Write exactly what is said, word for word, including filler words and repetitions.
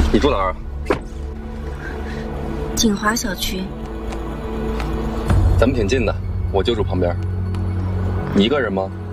你住哪儿？ 锦华小区。 咱们挺近的，我就住旁边。你一个人吗？